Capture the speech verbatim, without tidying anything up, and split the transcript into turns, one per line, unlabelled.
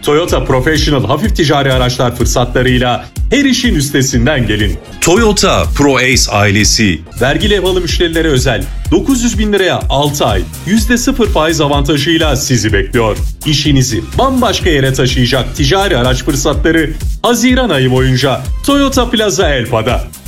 Toyota Professional hafif ticari araçlar fırsatlarıyla her işin üstesinden gelin.
Toyota Pro Ace ailesi.
Vergi levhalı müşterilere özel dokuz yüz bin liraya altı ay yüzde sıfır faiz avantajıyla sizi bekliyor. İşinizi bambaşka yere taşıyacak ticari araç fırsatları Haziran ayı boyunca Toyota Plaza Elpa'da.